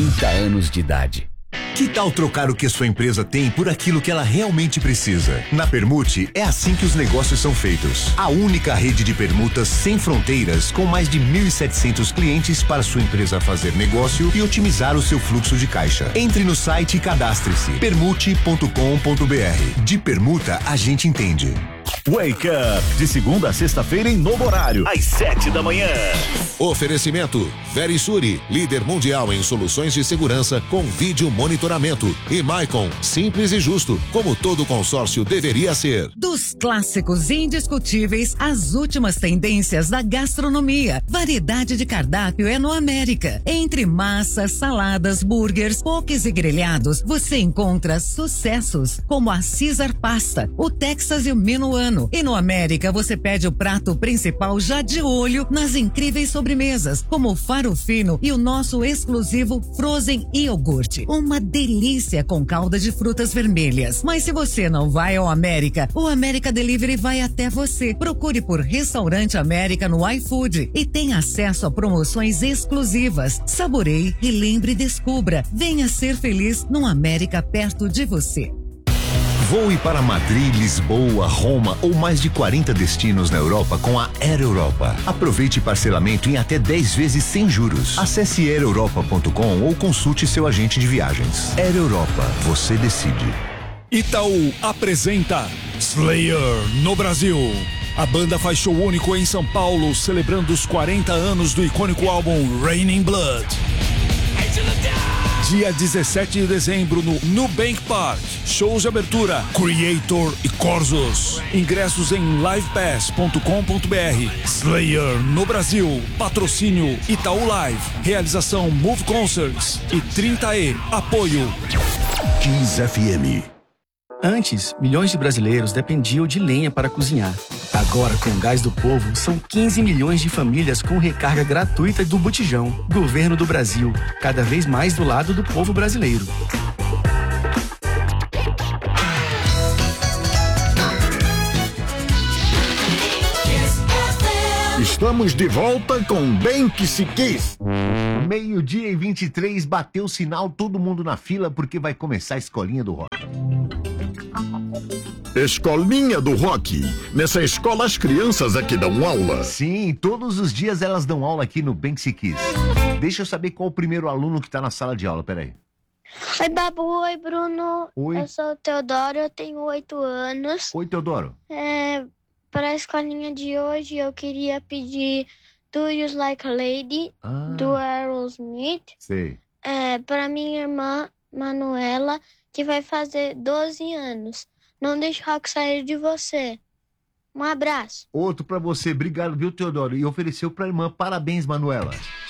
30 anos de idade. Que tal trocar o que sua empresa tem por aquilo que ela realmente precisa? Na Permute, é assim que os negócios são feitos. A única rede de permutas sem fronteiras, com mais de 1.700 clientes para sua empresa fazer negócio e otimizar o seu fluxo de caixa. Entre no site e cadastre-se. Permute.com.br. De permuta, a gente entende. Wake Up, de segunda a sexta-feira em novo horário, às 7 da manhã. Oferecimento Verisure, líder mundial em soluções de segurança com vídeo monitoramento. E Maicon, simples e justo, como todo consórcio deveria ser. Dos clássicos indiscutíveis às últimas tendências da gastronomia, variedade de cardápio é no América. Entre massas, saladas, burgers, pokés e grelhados, você encontra sucessos como a Caesar Pasta, o Texas e o Minuano. E no América você pede o prato principal já de olho nas incríveis sobremesas, como o faro fino e o nosso exclusivo Frozen Iogurte. Uma delícia com calda de frutas vermelhas. Mas se você não vai ao América, o América Delivery vai até você. Procure por Restaurante América no iFood e tenha acesso a promoções exclusivas. Saboreie, relembre e descubra. Venha ser feliz num América perto de você. Voe para Madrid, Lisboa, Roma ou mais de 40 destinos na Europa com a Air Europa. Aproveite parcelamento em até 10 vezes sem juros. Acesse aereuropa.com ou consulte seu agente de viagens. Air Europa, você decide. Itaú apresenta Slayer no Brasil. A banda faz show único em São Paulo, celebrando os 40 anos do icônico álbum Raining Blood. Dia 17 de dezembro no Nubank Park. Shows de abertura Creator e Corsos. Ingressos em livepass.com.br. Slayer no Brasil. Patrocínio Itaú Live. Realização Move Concerts e 30E. Apoio Kiss FM. Antes, milhões de brasileiros dependiam de lenha para cozinhar. Agora, com o Gás do Povo, são 15 milhões de famílias com recarga gratuita do Botijão. Governo do Brasil, cada vez mais do lado do povo brasileiro. Estamos de volta com Bem Que Se Quis. 12:23, bateu o sinal, todo mundo na fila porque vai começar a escolinha do rock. Escolinha do Rock. Nessa escola as crianças aqui dão aula. Sim, todos os dias elas dão aula aqui no Bem Que Se Quis. Deixa eu saber qual o primeiro aluno que tá na sala de aula, peraí. Oi, Babu. Oi, Bruno. Oi. Eu sou o Teodoro, eu tenho 8 anos. Oi, Teodoro. Para a escolinha de hoje, eu queria pedir Do You Like a Lady, do Aerosmith. Sei. Para minha irmã, Manuela, que vai fazer 12 anos. Não deixe o rock sair de você. Um abraço. Outro pra você, obrigado, viu, Teodoro? E ofereceu pra irmã, parabéns, Manuela.